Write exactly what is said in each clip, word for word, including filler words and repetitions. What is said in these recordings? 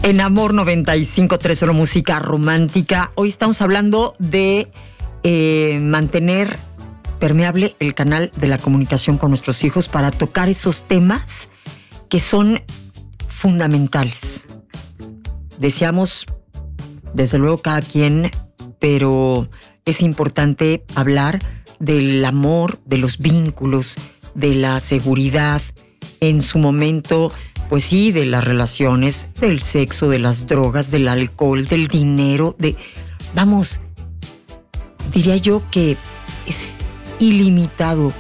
En Amor noventa y cinco punto tres, solo música romántica. Hoy estamos hablando de eh, mantener permeable el canal de la comunicación con nuestros hijos para tocar esos temas que son fundamentales. Deseamos, desde luego, cada quien, pero es importante hablar del amor, de los vínculos, de la seguridad, en su momento, pues sí, de las relaciones, del sexo, de las drogas, del alcohol, del dinero, de... Vamos, diría yo que es ilimitado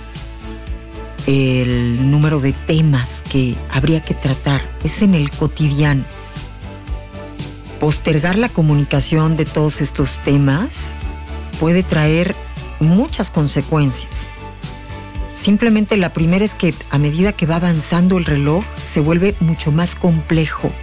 el número de temas que habría que tratar. Es en el cotidiano. Postergar la comunicación de todos estos temas puede traer muchas consecuencias. Simplemente la primera es que a medida que va avanzando el reloj se vuelve mucho más complejo.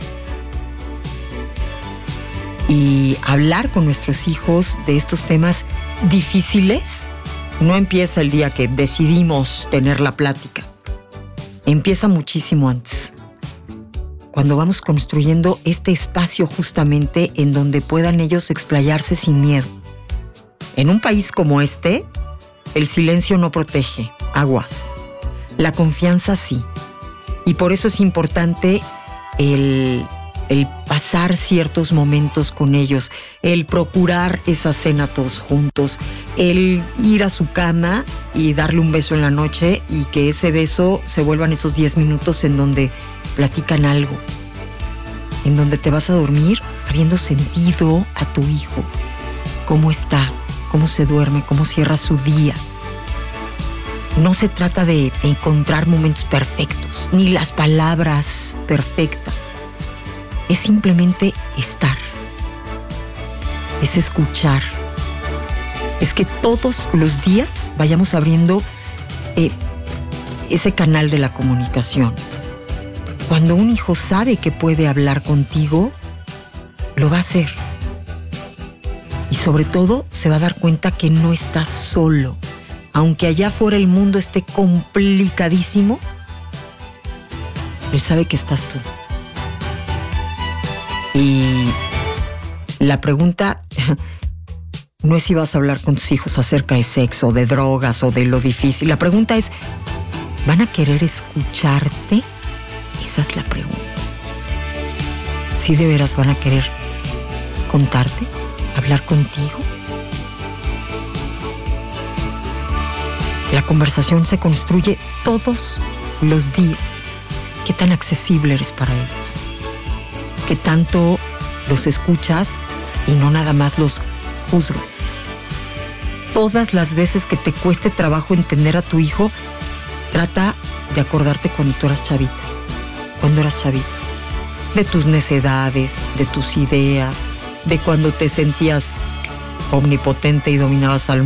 Y hablar con nuestros hijos de estos temas difíciles no empieza el día que decidimos tener la plática. Empieza muchísimo antes. Cuando vamos construyendo este espacio justamente en donde puedan ellos explayarse sin miedo. En un país como este, el silencio no protege. Aguas. La confianza sí. Y por eso es importante el, el pasar ciertos momentos con ellos, el procurar esa cena todos juntos, el ir a su cama y darle un beso en la noche y que ese beso se vuelvan esos diez minutos en donde platican algo, en donde te vas a dormir habiendo sentido a tu hijo, cómo está, cómo se duerme, cómo cierra su día. No se trata de encontrar momentos perfectos, ni las palabras perfectas. Es simplemente estar. Es escuchar. Es que todos los días vayamos abriendo eh, ese canal de la comunicación. Cuando un hijo sabe que puede hablar contigo, lo va a hacer. Y sobre todo se va a dar cuenta que no estás solo. Aunque allá afuera el mundo esté complicadísimo, él sabe que estás tú. Y la pregunta no es si vas a hablar con tus hijos acerca de sexo, de drogas o de lo difícil. La pregunta es, ¿van a querer escucharte? Esa es la pregunta. ¿Sí de veras van a querer contarte, hablar contigo? La conversación se construye todos los días. ¿Qué tan accesible eres para ellos? ¿Qué tanto los escuchas y no nada más los juzgas? Todas las veces que te cueste trabajo entender a tu hijo, trata de acordarte cuando tú eras chavita, cuando eras chavito, de tus necedades, de tus ideas, de cuando te sentías omnipotente y dominabas al mundo.